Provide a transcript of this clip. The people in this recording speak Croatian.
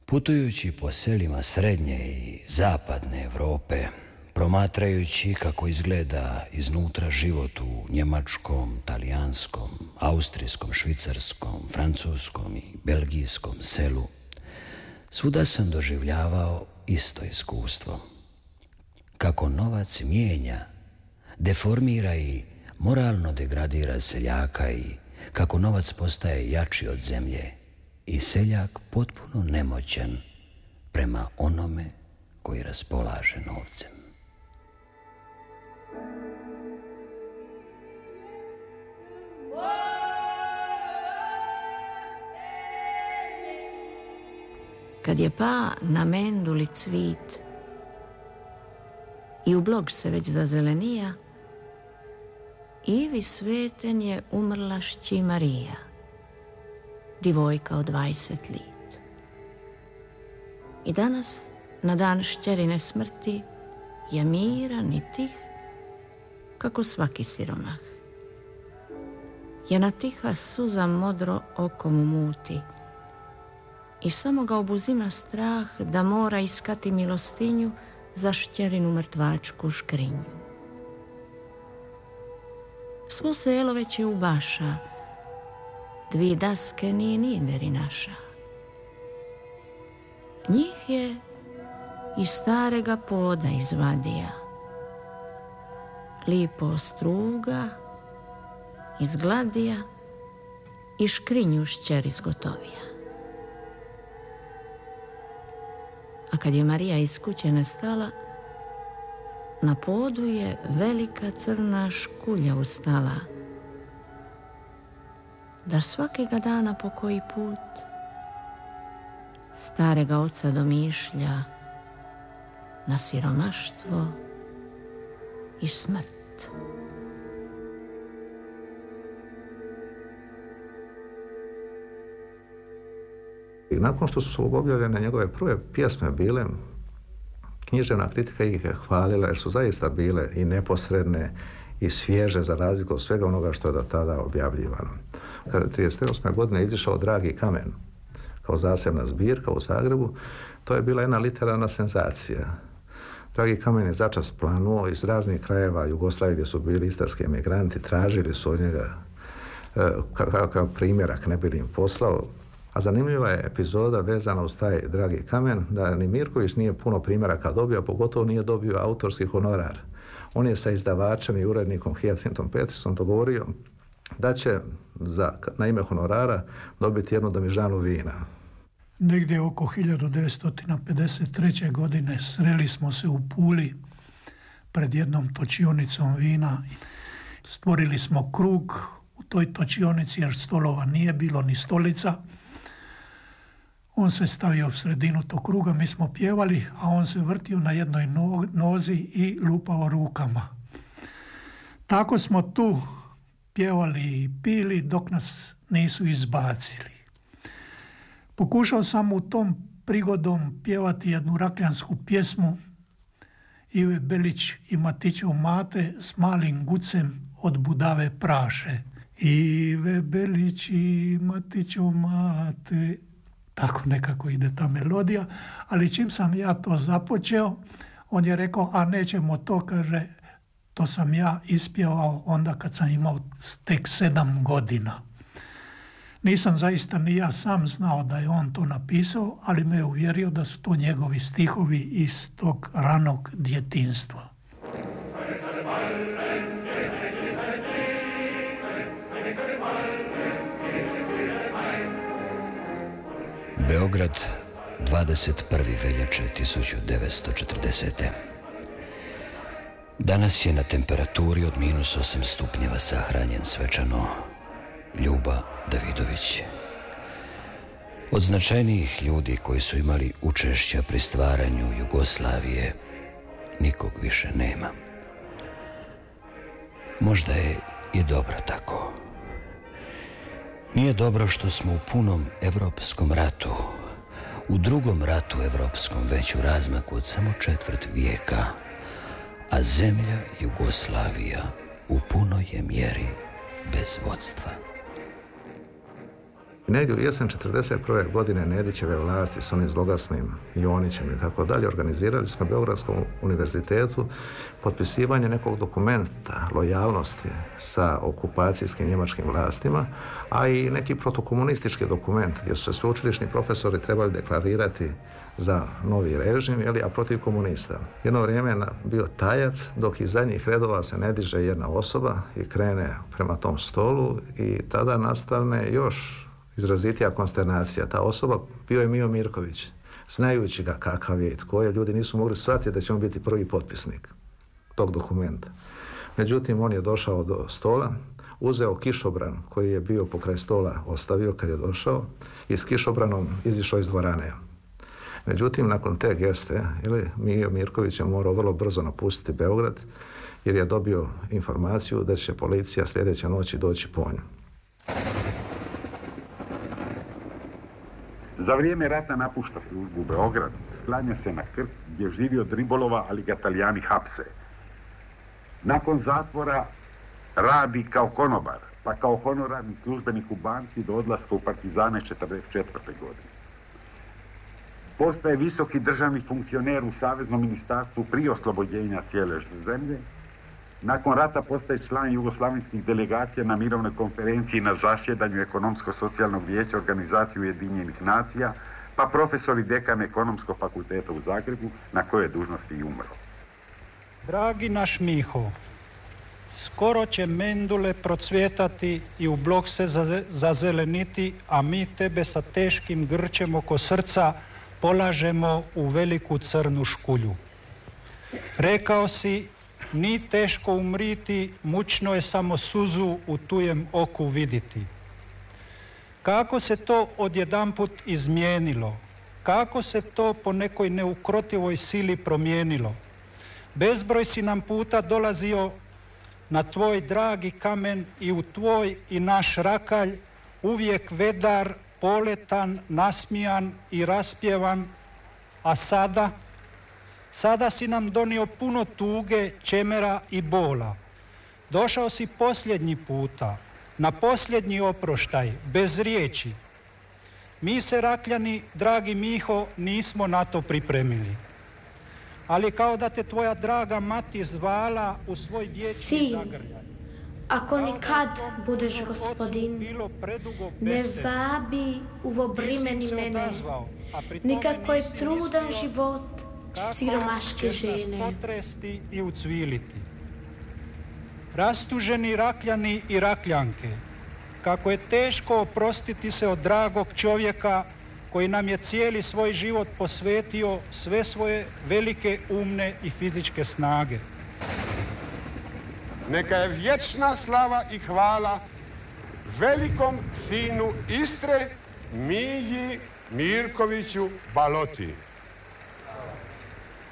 Putujući po selima srednje i zapadne Europe, promatrajući kako izgleda iznutra život u njemačkom, talijanskom, austrijskom, švicarskom, francuskom i belgijskom selu, svuda sam doživljavao isto iskustvo. Kako novac mijenja, deformira i moralno degradira seljaka i kako novac postaje jači od zemlje i seljak potpuno nemoćan prema onome koji raspolaže novcem. Kad je pa na menduli cvit i u blog se već zazelenija, Ivi Sveten je umrla šći Marija, divojka od 20 lit. I danas, na dan šćerine smrti, je miran i tih, kako svaki siromah. Jedna tiha suza modro oko mu muti i samo ga obuzima strah da mora iskati milostinju za šćerinu mrtvačku škrinju. Svo selo već je u baša, dvi daske ni nideri naša. Njih je iz starega poda izvadija, lipo struga, izgladija i škrinju šćer izgotovija. A kad je Marija iz kuće nestala, na podu je velika crna škulja ustala, da svakega dana po koji put starega oca domišlja na siromaštvo i smrt. I nakon što su objavljene njegove prve pjesme bile, književna kritika ih je hvalila jer su zaista bile i neposredne i svježe za razliku od svega onoga što je do tada objavljivano. Kada je 1938. godine izišao Dragi kamen kao zasebna zbirka u Zagrebu, to je bila jedna literarna senzacija. Dragi kamen je začas planuo iz raznih krajeva Jugoslavije gdje su bili istarski emigranti, tražili su od njega kakav primjerak ne bi im poslao. A zanimljiva je epizoda vezana uz taj Dragi kamen, da ni Mirković nije puno primjeraka dobio, pogotovo nije dobio autorski honorar. On je sa izdavačem i urednikom Hijacintom Petrisom dogovorio da će na ime honorara dobiti jednu damižanu vina. Negdje oko 1953. godine sreli smo se u Puli pred jednom točionicom vina. Stvorili smo krug u toj točionici jer stolova nije bilo ni stolica. On se stavio u sredinu tog kruga, mi smo pjevali, a on se vrtio na jednoj nozi i lupao rukama. Tako smo tu pjevali i pili dok nas nisu izbacili. Pokušao sam u tom prigodom pjevati jednu rakljansku pjesmu Ive Belić i Matićev mate s malim gucem od budave praše. Ive Belić i Matićev mate, tako nekako ide ta melodija, ali čim sam ja to započeo, on je rekao, a nećemo to, kaže, to sam ja ispjevao onda kad sam imao tek 7 godina. Nisam zaista ni ja sam znao da je on to napisao, ali me je uvjerio da su to njegovi stihovi iz tog ranog djetinjstva. Beograd, 21. veljače 1940. Danas je na temperaturi od -8 stupnjeva sahranjen svečano Ljuba Davidović. Od značajnijih ljudi koji su imali učešća pri stvaranju Jugoslavije nikog više nema. Možda je i dobro tako. Nije dobro što smo u punom evropskom ratu, u drugom ratu evropskom već u razmaku od samo 1/4 vijeka, a zemlja Jugoslavija u punoj je mjeri bez vodstva. Negdje u jesen 1941. godine Nedićeve vlasti s onim zloglasnim Jonićem i tako dalje organizirali su na Beogradskom univerzitetu potpisivanje nekog dokumenta lojalnosti sa okupacijskim njemačkim vlastima, a i neki protokomunistički dokument gdje su se sveučilišni profesori trebali deklarirati za novi režim, a protiv komunista. Jedno vrijeme je bio tajac, dok iz zadnjih redova se ne diže jedna osoba i krene prema tom stolu i tada nastane još izrazitija konsternacija. Ta osoba bio je Mijo Mirković. Znajući ga kakav je i tko je, ljudi nisu mogli shvatiti da će on biti prvi potpisnik tog dokumenta. Međutim, on je došao do stola, uzeo kišobran koji je bio pokraj stola, ostavio kad je došao i s kišobranom izišao iz dvorane. Međutim, nakon te geste, Mijo Mirković je morao vrlo brzo napustiti Beograd jer je dobio informaciju da će policija sljedeće noći doći po nju. Za vrijeme rata napušta službu u Beograd, sklanja se na Krk gdje živi od ribolova, ali ga Talijani hapse. Nakon zatvora radi kao konobar, pa kao honorarni službenik u banci do odlaska u partizane 1944. godine. Postaje visoki državni funkcioner u Saveznom ministarstvu prije oslobođenja cijele zemlje. Nakon rata postaje član jugoslavenskih delegacija na mirovnoj konferenciji na zasjedanju Ekonomsko-socijalnog vijeća Organizacije Ujedinjenih nacija, pa profesor i dekan Ekonomskog fakulteta u Zagrebu, na kojoj dužnosti i umro. Dragi naš Miho, skoro će mendule procvjetati i u blok se zazeleniti, a mi tebe sa teškim grčem oko srca polažemo u veliku crnu škulju. Rekao si, ni teško umriti, mučno je samo suzu u tujem oku viditi. Kako se to odjedanput izmijenilo? Kako se to po nekoj neukrotivoj sili promijenilo? Bezbroj si nam puta dolazio na tvoj dragi kamen i u tvoj i naš rakalj, uvijek vedar, poletan, nasmijan i raspjevan, a sada si nam donio puno tuge, čemera i bola. Došao si posljednji puta, na posljednji oproštaj, bez riječi. Mi se Rakljani, dragi Miho, nismo na to pripremili. Ali kao da te tvoja draga mati zvala u svoj dječji zagrljaj. Ako nikad budeš gospodin, ne zabi uvobrimeni mene, nikako je trudan život siromaške žene. Potresti i ucviliti. Rastuženi Rakljani i Rakljanke, kako je teško oprostiti se od dragog čovjeka koji nam je cijeli svoj život posvetio, sve svoje velike umne i fizičke snage. Neka je vječna slava i hvala velikom sinu Istre, Miji Mirkoviću Baloti.